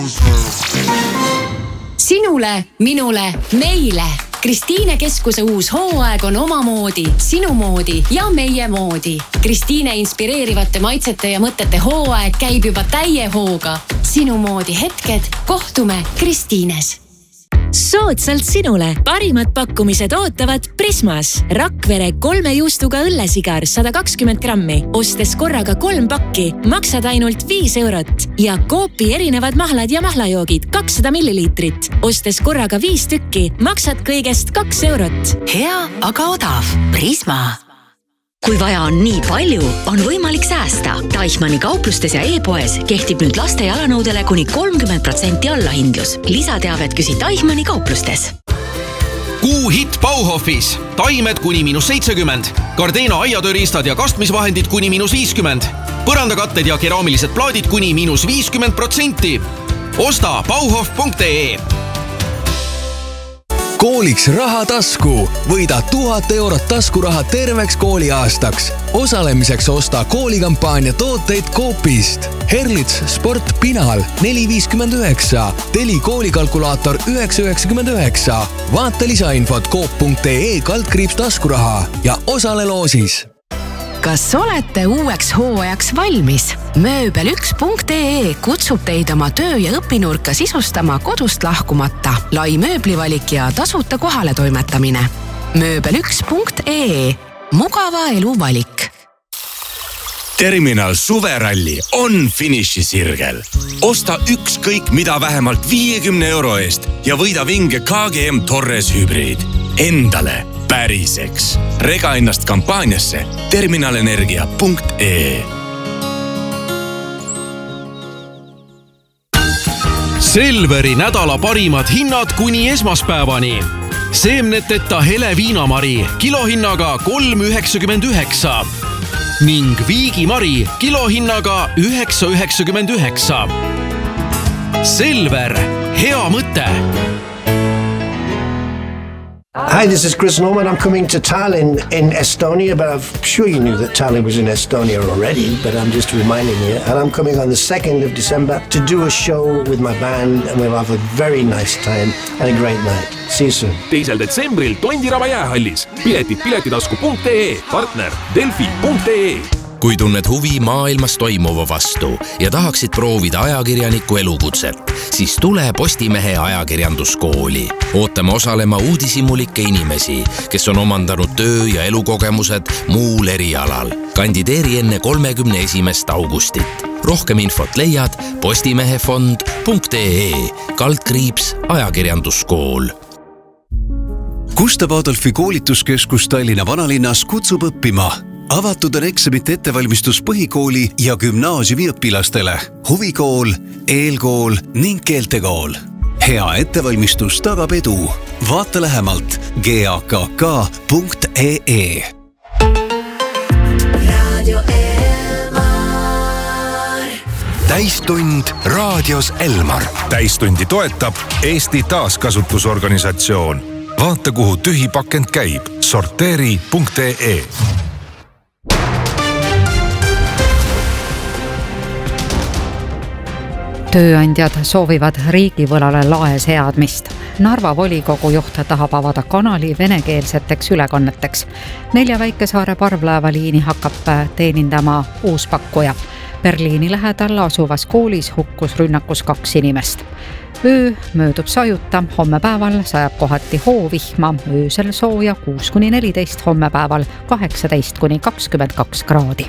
Sinule, minule, meile. Kristiine Keskuse uus hooaeg on omamoodi, sinu moodi ja meie moodi. Kristiine inspireerivate maitsete ja mõtete hooaeg käib juba täie hooga. Sinu moodi hetked, kohtume Kristiines. Soodsalt sinule parimad pakkumised ootavad Prismas. Rakvere 3 juustuga õllesigar 120 grammi. Ostes korraga 3 pakki, maksad ainult 5 eurot. Ja Coopi erinevad mahlad ja mahlajoogid 200 milliliitrit. Ostes korraga 5 tükki, maksad kõigest 2 eurot. Hea, aga odav. Prisma. Kui vaja on nii palju, on võimalik säästa. Deichmanni kauplustes ja e-poes kehtib nüüd laste jalanõudele kuni 30% allahindlus. Lisateavet küsi Deichmanni kauplustes. Kuu hitt Bauhofis. Taimed kuni -70. Gardena aiatööriistad ja kastmisvahendid kuni -50. Põrandakatted ja keraamilised plaadid kuni -50%. Osta bauhof.ee. Kooliks raha tasku. Võida 1000 eurot taskuraha terveks kooliaastaks. Osalemiseks osta koolikampaania tooteid Coopist. Herlits Sport Pinal 4,59. Teli koolikalkulaator 9,99. Vaata lisainfot coop.ee/taskuraha ja osale loosis. Kas olete uueks hooajaks valmis? Mööbel1.ee kutsub teid oma töö- ja õpinurka sisustama kodust lahkumata. Lai mööblivalik ja tasuta kohale toimetamine. Mööbel1.ee. Mugava elu valik. Terminal suveralli on finišisirgel. Osta ükskõik mida vähemalt 50 euro eest ja võida vinge KGM Torres hübriid. Endale päriseks. Rega ennast kampaaniasse terminalenergia.ee. Selveri nädala parimad hinnad kuni esmaspäevani. Seemneteta hele viinamari kilohinnaga 3,99 ning viigimari kilohinnaga 9,99. Selver, hea mõte. Hi, this is Chris Norman. I'm coming to Tallinn in Estonia, but I'm sure you knew that Tallinn was in Estonia already, but I'm just reminding you. And I'm coming on the 2nd of December to do a show with my band, and we'll have a very nice time and a great night. See you soon. 2. detsembril Tondiraba jäähallis. Piletid piletitasku.ee, partner Delfi.ee. Kui tunned huvi maailmas toimuva vastu ja tahaksid proovida ajakirjaniku elukutset, siis tule Postimehe ajakirjanduskooli. Ootame osalema uudishimulikke inimesi, kes on omandanud töö- ja elukogemused muul erialal. Kandideeri enne 31. augustit. Rohkem infot leiad postimehefond.ee/ajakirjanduskool. Gustav Adolfi koolituskeskus Tallinna vanalinnas kutsub õppima. Avatud on eksamite ettevalmistus põhikooli ja gümnaasiumi õpilastele. Huvikool, eelkool ning keeltekool. Hea ettevalmistus tagab edu. Vaata lähemalt gakk.ee. Täistund raadios Elmar. Täistundi toetab Eesti taaskasutusorganisatsioon. Vaata, kuhu tühi pakend käib. Sorteeri.ee. Tööandjad soovivad riigivõlale lae seadmist. Narva volikogu juht tahab avada kanali venekeelseteks ülekanneteks. 4 väikesaare parvlaevaliini hakkab teenindama uus pakkuja. Berliini lähedal asuvas koolis hukkus rünnakus 2 inimest. Öö möödub sajuta, homme päeval sajab kohati hoovihma, öösel sooja 6-14, homme päeval 18-22 kraadi.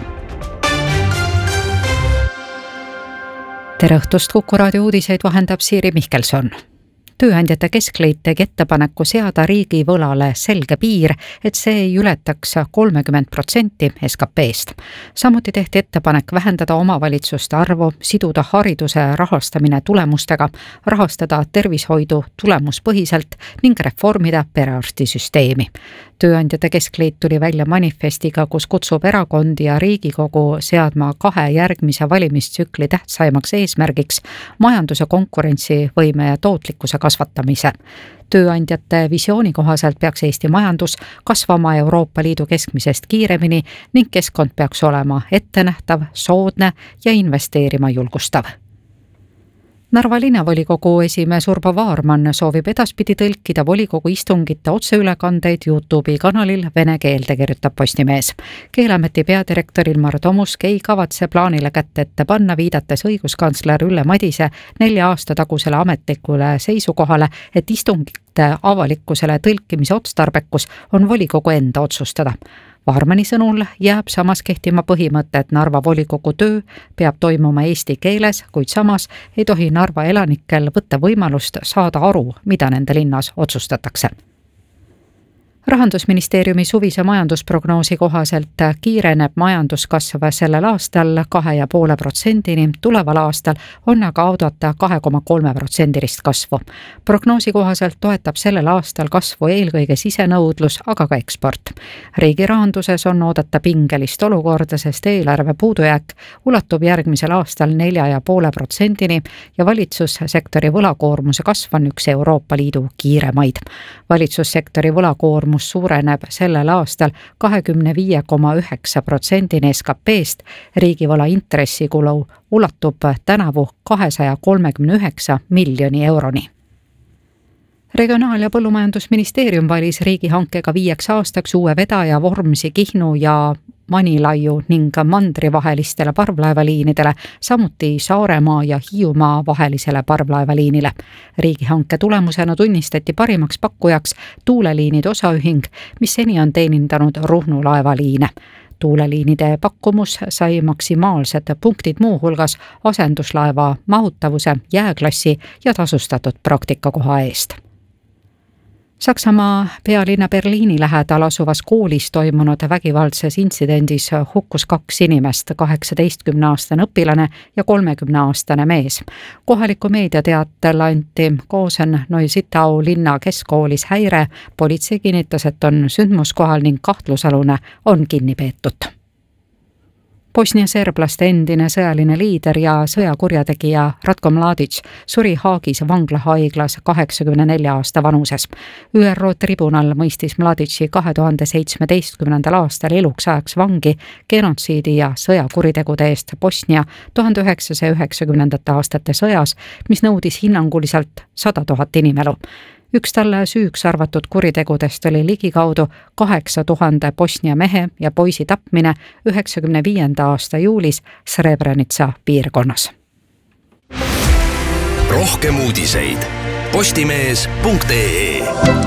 Tere õhtust, Kuku raadio uudiseid vahendab Siiri Mihkelson. Tööandjate keskliit tegi ettepaneku seada riigi võlale selge piir, et see ei ületaks 30% SKP-st. Samuti tehti ettepanek vähendada omavalitsuste arvu, siduda hariduse rahastamine tulemustega, rahastada tervishoidu tulemuspõhiselt ning reformida perearstisüsteemi. Tööandjate keskliit tuli välja manifestiga, kus kutsub erakondi ja Riigikogu seadma 2 järgmise valimistsükli tähtsaimaks eesmärgiks majanduse konkurentsivõime ja tootlikkuse kasvatamise. Tööandjate visiooni kohaselt peaks Eesti majandus kasvama Euroopa Liidu keskmisest kiiremini ning keskkond peaks olema ettenähtav, soodne ja investeerima julgustav. Narva linnavolikogu esimees Urbo Vaarman soovib edaspidi tõlkida volikogu istungite otseülekandeid YouTube'i kanalil vene keelde, kirjutab Postimees. Keeleameti peadirektor Ilmar Tomusk ei kavatse plaanile kätte ette panna, viidates õiguskantsler Ülle Madise 4 aasta tagusele ametlikule seisukohale, et istungite avalikkusele tõlkimise otstarbekus on volikogu enda otsustada. Vaarmani sõnul jääb samas kehtima põhimõte, et Narva volikogu töö peab toimuma eesti keeles, kuid samas ei tohi Narva elanikel võtta võimalust saada aru, mida nende linnas otsustatakse. Rahandusministeeriumi suvise majandusprognoosi kohaselt kiireneb majanduskasv sellel aastal 2,5%-ni, tuleval aastal on aga oodata 2,3% kasvu. Prognoosi kohaselt toetab sellel aastal kasvu eelkõige sisenõudlus, aga ka eksport. Riigi rahanduses on oodata pingelist olukorda, sest eelarve puudujääk ulatub järgmisel aastal 4,5%-ni ja valitsussektori võlakoormuse kasv on üks Euroopa Liidu kiiremaid. Valitsussektori võlakoormus suureneb sellel aastal 25,9%-ni SKP-st, riigivõla intressikulu ulatub tänavu 239 miljoni euroni. Regionaal- ja Põllumajandusministeerium valis riigihankega 5 aastaks uue vedaja Vormsi, Kihnu ja Manilaiu ning Mandri vahelistele parvlaevaliinidele, samuti Saaremaa ja Hiiumaa vahelisele parvlaevaliinile. Riigihanke tulemusena tunnistati parimaks pakkujaks Tuuleliinide osaühing, mis seni on teenindanud Ruhnu laevaliine. Tuuleliinide pakkumus sai maksimaalsed punktid muuhulgas asenduslaeva mahutavuse, jääklassi ja tasustatud praktikakoha eest. Saksamaa pealinna Berliini lähedal asuvas koolis toimunud vägivaldses intsidendis hukkus 2 inimest, 18-aastane õpilane ja 30-aastane mees. Kohaliku meediateatel anti Kosen-Neusittau linna keskkoolis häire. Politsei kinnitas, et on sündmuskohal ning kahtlusalune on kinni peetud. Bosnia serblaste endine sõjaline liider ja sõjakurjategija Ratko Mladic suri Haagis vanglahaiglas 84 aasta vanuses. ÜRO tribunal mõistis Mladici 2017. aastal eluks ajaks vangi genotsiidi ja sõjakuritegude eest Bosnia 1990. aastate sõjas, mis nõudis hinnanguliselt 100 000 inimelu. Üks talle süüks arvatud kuritegudest oli ligikaudu 8000 Bosnia mehe ja poisi tapmine 95. aasta juulis Srebrenica piirkonnas. Rohkem uudiseid postimees.ee.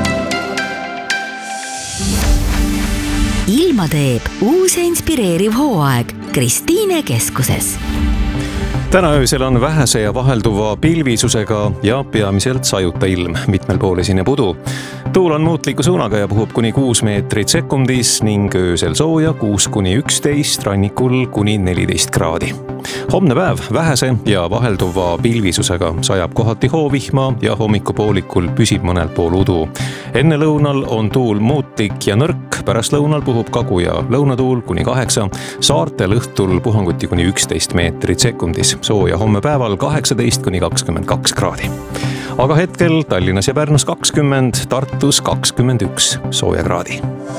Ilma teeb uus ja inspireeriv hooaeg Kristiine keskuses. Täna öösel on vähese ja vahelduva pilvisusega ja peamiselt sajuta ilm, mitmel pool esineb udu. Tuul on muutliku suunaga ja puhub kuni 6 meetrit sekundis ning öösel sooja 6-11, rannikul kuni 14 kraadi. Homne päev vähese ja vahelduva pilvisusega sajab kohati hoovihma ja hommikupoolikul püsib mõnel pool udu. Enne lõunal on tuul muutlik ja nõrk, pärast lõunal puhub kagu- ja lõunatuul kuni 8, saartel õhtul puhanguti kuni 11 meetrit sekundis. Sooja homme päeval 18-22 kraadi. Aga hetkel Tallinnas ja Pärnus 20, Tartus 21 sooja kraadi.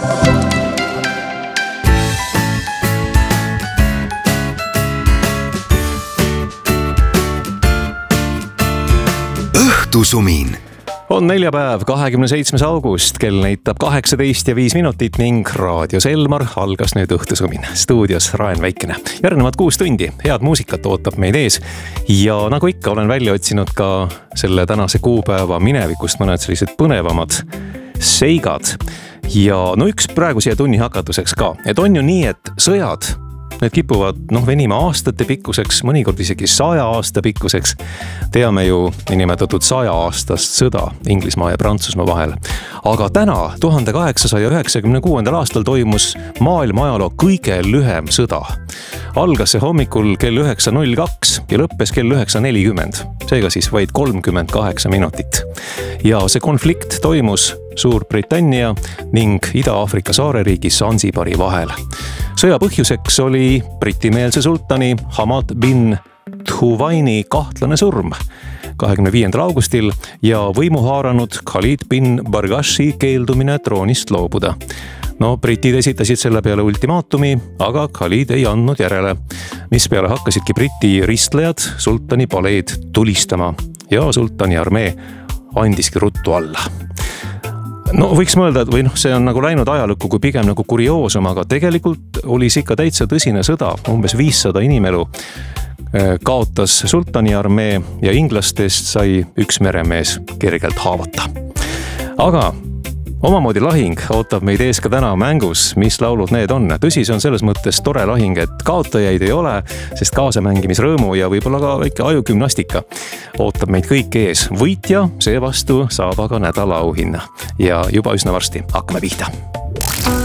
Õhtusumin. On neljapäev, 27. august, kell näitab 18 ja 5 minutit ning raadios Elmar algas nüüd õhtusumin. Stuudios Raen Väikene. Järgnevad 6 tundi, head muusikat ootab meid ees. Ja nagu ikka olen välja otsinud ka selle tänase kuupäeva minevikust mõned sellised põnevamad seigad. Ja no üks praegu siia tunni hakatuseks ka. Et on ju nii, et sõjad, need kipuvad venima aastate pikkuseks, mõnikord isegi 100 aasta pikkuseks. Teame ju niinimetatud 100-aastast sõda Inglismaa ja Prantsusmaa vahel. Aga täna, 1896. aastal toimus maailma ajaloo kõige lühem sõda. Algas see hommikul kell 9.02 ja lõppes kell 9.40. Seega siis vaid 38 minutit. Ja see konflikt toimus Suurbritannia ning Ida-Aafrika saareriigi Zanzibari vahel. Sõja põhjuseks oli britimeelse sultani Hamad bin Thuwaini kahtlane surm 25. augustil ja võimu haaranud Khalid bin Bargashi keeldumine troonist loobuda. no britid esitasid selle peale ultimaatumi, aga Khalid ei andnud järele, mis peale hakkasidki Briti ristlejad sultani paleed tulistama ja sultani armee andiski ruttu alla. No võiks mõelda, või see on nagu läinud ajalukku kui pigem nagu kurioosum, aga tegelikult oli see ikka täitsa tõsine sõda, umbes 500 inimelu kaotas sultani armee ja inglastest sai üks meremees kergelt haavata. Aga omamoodi lahing ootab meid ees ka täna mängus, mis laulud need on. Tõsi, see on selles mõttes tore lahing, et kaotajaid ei ole, sest kaasamängimisrõõmu ja võib-olla ka väike ajugümnastika ootab meid kõik ees. Võitja seevastu saab aga nädala auhinna ja juba üsna varsti hakkame pihta.